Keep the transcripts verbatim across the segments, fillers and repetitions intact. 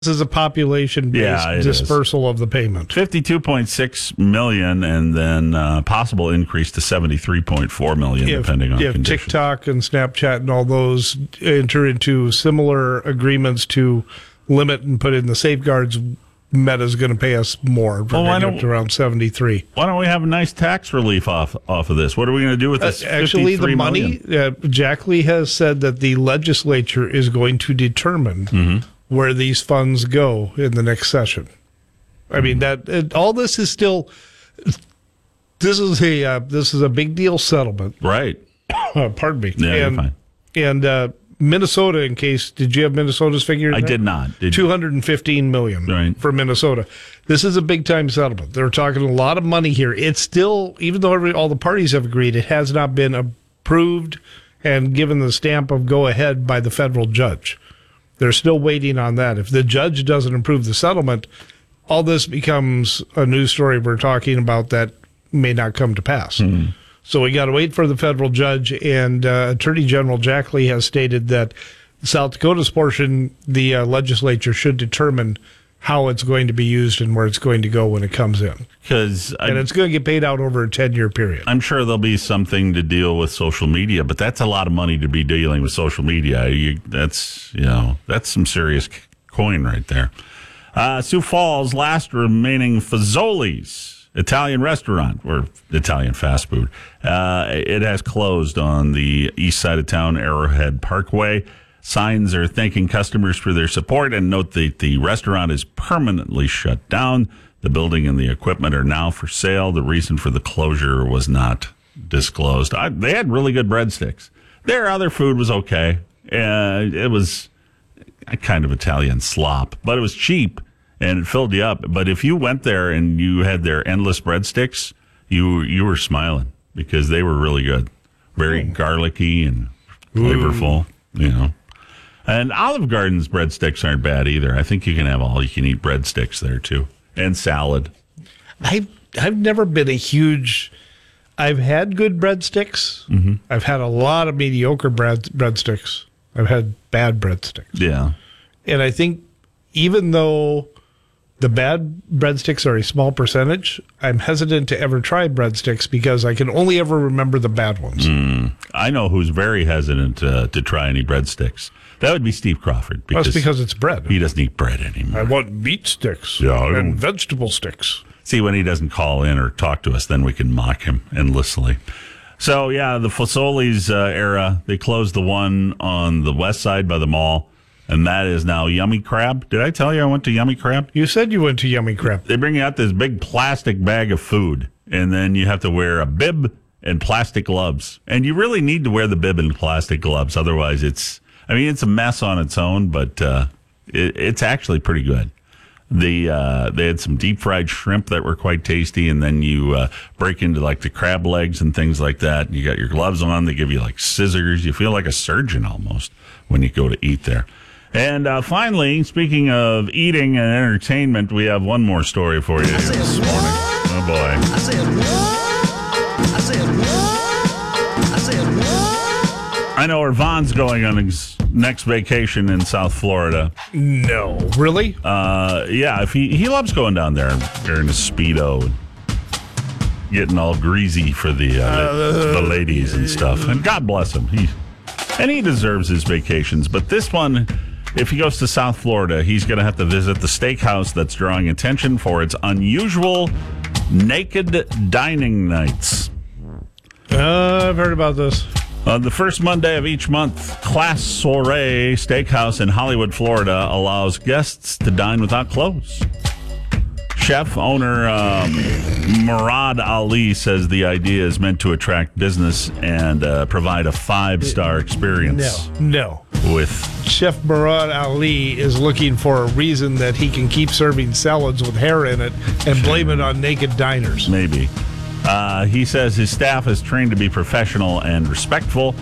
This is a population-based Yeah, it dispersal of the payment. fifty-two point six million dollars and then uh, possible increase to seventy-three point four million dollars If, depending on if conditions. TikTok and Snapchat and all those enter into similar agreements to limit and put in the safeguards, Meta's going to pay us more. We're Well, why going to don't- get up to around seventy-three. Why don't we have a nice tax relief off off of this? What are we going to do with this? Uh, actually, the fifty-three money, million? uh, Jack Lee has said that the legislature is going to determine Mm-hmm. where these funds go in the next session. I mean, that it, all this is still. This is a uh, this is a big deal settlement. Right. Uh, pardon me. Yeah, you're and, fine. And uh, Minnesota, in case, did you have Minnesota's figure? I did not. Did two hundred fifteen million dollars Right. for Minnesota. This is a big time settlement. They're talking a lot of money here. It's still, even though every, all the parties have agreed, it has not been approved and given the stamp of go ahead by the federal judge. They're still waiting on that. If the judge doesn't approve the settlement, all this becomes a news story we're talking about that may not come to pass. Hmm. So we got to wait for the federal judge, and uh, Attorney General Jack Lee has stated that South Dakota's portion, the uh, legislature should determine how it's going to be used and where it's going to go when it comes in. Because And it's going to get paid out over a ten-year period. I'm sure there'll be something to deal with social media, but that's a lot of money to be dealing with social media. You, that's, you know, that's some serious coin right there. Uh, Sioux Falls' last remaining Fazoli's Italian restaurant, or Italian fast food, uh, it has closed on the east side of town, Arrowhead Parkway. Signs are thanking customers for their support and note that the restaurant is permanently shut down. The building and the equipment are now for sale. The reason for the closure was not disclosed. I, they had really good breadsticks. Their other food was okay. Uh, it was a kind of Italian slop, but it was cheap and it filled you up. But if you went there and you had their endless breadsticks, you you were smiling because they were really good. Very garlicky and flavorful, you know. And Olive Garden's breadsticks aren't bad either. I think you can have all you can eat breadsticks there too. And salad. I, I've never been a huge... I've had good breadsticks. Mm-hmm. I've had a lot of mediocre bread, breadsticks. I've had bad breadsticks. Yeah. And I think even though the bad breadsticks are a small percentage, I'm hesitant to ever try breadsticks because I can only ever remember the bad ones. Mm. I know who's very hesitant uh, to try any breadsticks. That would be Steve Crawford. Because That's because it's bread. He doesn't eat bread anymore. I want meat sticks Yeah, I and don't- vegetable sticks. See, when he doesn't call in or talk to us, then we can mock him endlessly. So, yeah, the Fazoli's uh, era, they closed the one on the west side by the mall, and that is now Yummy Crab. Did I tell you I went to Yummy Crab? You said you went to Yummy Crab. They bring you out this big plastic bag of food, and then you have to wear a bib and plastic gloves. And you really need to wear the bib and plastic gloves, otherwise it's, I mean, it's a mess on its own, but uh, it, it's actually pretty good. The uh, they had some deep fried shrimp that were quite tasty, and then you uh, break into like the crab legs and things like that. And you got your gloves on. They give you like scissors. You feel like a surgeon almost when you go to eat there. And uh, finally, speaking of eating and entertainment, we have one more story for you here this morning. Oh boy! I said what? I said what? I said what? I know where Vaughn's going on his next vacation in South Florida. No. Really? Uh, yeah, if he he loves going down there wearing a Speedo and getting all greasy for the uh, the, the ladies and stuff. And God bless him. He and he deserves his vacations. But this one, if he goes to South Florida, he's going to have to visit the steakhouse that's drawing attention for its unusual naked dining nights. Uh, I've heard about this. On the first Monday of each month, Class Soiree Steakhouse in Hollywood, Florida, allows guests to dine without clothes. Chef owner um, Murad Ali says the idea is meant to attract business and uh, provide a five-star experience. No. No. With Chef Murad Ali is looking for a reason that he can keep serving salads with hair in it and blame it on naked diners. Maybe. Uh, he says his staff is trained to be professional and respectful.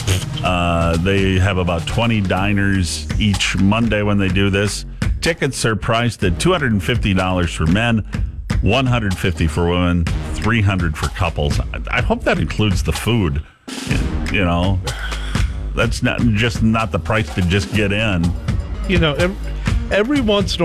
Uh, they have about twenty diners each Monday when they do this. Tickets are priced at two hundred fifty dollars for men, one hundred fifty dollars for women, three hundred dollars for couples. I, I hope that includes the food. You know, that's not just not the price to just get in. You know, every once in a